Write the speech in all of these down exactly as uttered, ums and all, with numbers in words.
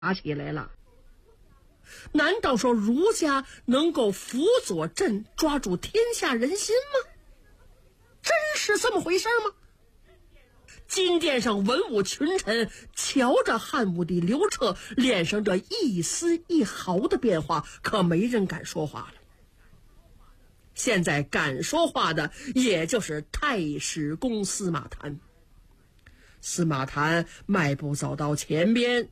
打起来了。难道说儒家能够辅佐朕抓住天下人心吗？真是这么回事吗？金殿上文武群臣瞧着汉武帝刘彻脸上这一丝一毫的变化，可没人敢说话了。现在敢说话的也就是太史公司马谈。司马谈迈步走到前边，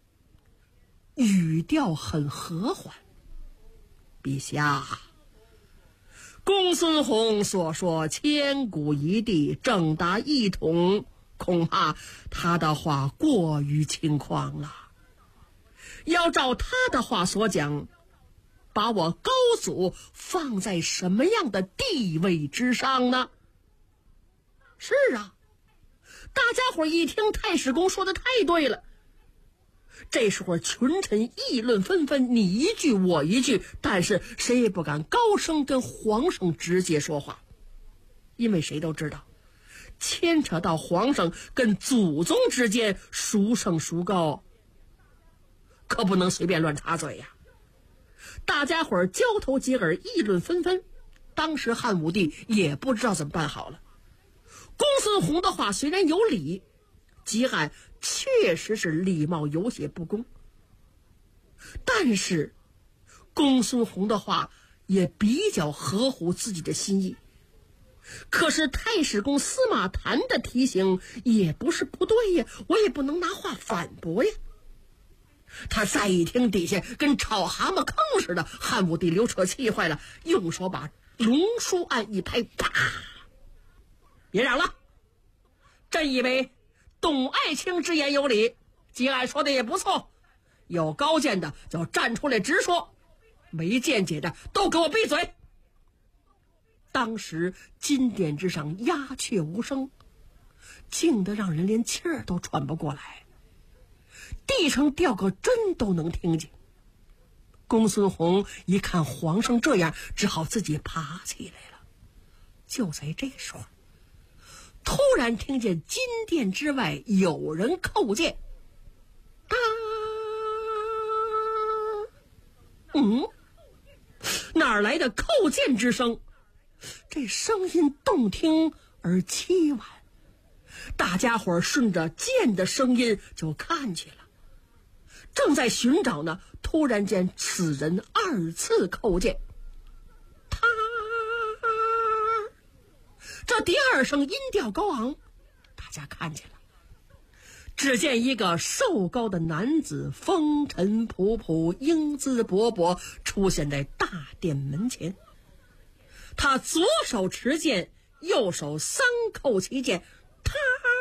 语调很和缓：陛下，公孙弘所说千古一帝，正大一统，恐怕他的话过于轻狂了。要照他的话所讲，把我高祖放在什么样的地位之上呢？是啊，大家伙一听太史公说的太对了。这时候群臣议论纷纷，你一句我一句，但是谁也不敢高声跟皇上直接说话，因为谁都知道牵扯到皇上跟祖宗之间孰胜孰高，可不能随便乱插嘴呀。大家伙交头接耳，议论纷纷。当时汉武帝也不知道怎么办好了。公孙弘的话虽然有理，汲黯确实是礼貌有些不公，但是公孙弘的话也比较合乎自己的心意。可是太史公司马谈的提醒也不是不对呀，我也不能拿话反驳呀。他再一听，底下跟炒蛤蟆坑似的。汉武帝刘彻气坏了，用手把龙书案一拍，啪！别嚷了，朕以为董爱卿之言有理，汲黯说的也不错，有高见的就站出来直说，没见解的都给我闭嘴。当时金殿之上鸦雀无声，静得让人连气儿都喘不过来，地上掉个针都能听见。公孙弘一看皇上这样，只好自己爬起来了。就在这时候，突然听见金殿之外有人叩键。哒，嗯，哪儿来的叩键之声？这声音动听而凄婉，大家伙顺着剑的声音就看去了。正在寻找呢，突然间此人二次叩键，他这第二声音调高昂，大家看见了，只见一个瘦高的男子风尘仆仆，英姿勃勃出现在大殿门前。他左手持剑，右手三叩其剑，他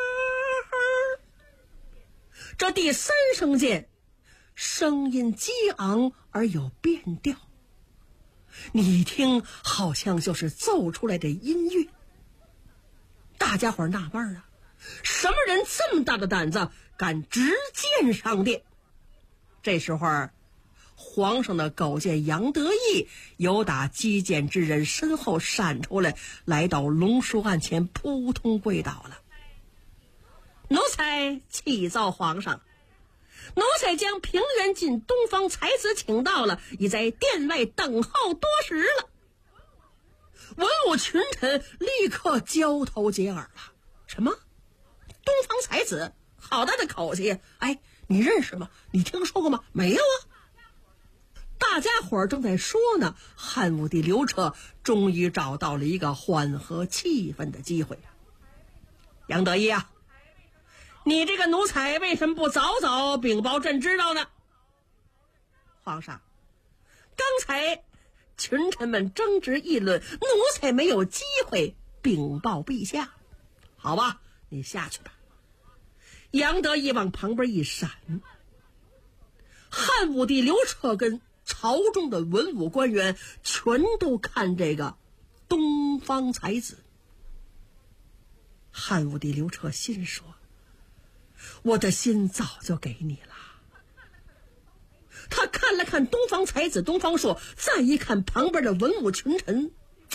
这第三声剑声音激昂而有变调，你一听好像就是奏出来的音乐。大家伙纳闷啊，什么人这么大的胆子敢执剑上殿？这时候皇上的狗监杨得意由打击剑之人身后闪出来，来到龙书案前扑通跪倒了。奴才启奏皇上，奴才将平原郡东方才子请到了，已在殿外等候多时了。文武群臣立刻交头接耳了。什么？东方才子？好大的口气！哎，你认识吗？你听说过吗？没有啊。大家伙正在说呢，汉武帝刘彻终于找到了一个缓和气氛的机会。杨得意啊，你这个奴才为什么不早早禀报朕知道呢？皇上，刚才群臣们争执议论，奴才没有机会禀报陛下。好吧，你下去吧。杨得意往旁边一闪，汉武帝刘彻跟朝中的文武官员全都看这个东方才子。汉武帝刘彻心说，我的心早就给你了。他看了看东方才子东方朔，再一看旁边的文武群臣，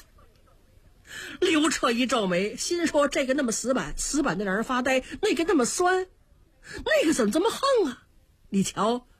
刘彻一皱眉，心说这个那么死板，死板的让人发呆，那个那么酸，那个怎么这么横啊？你瞧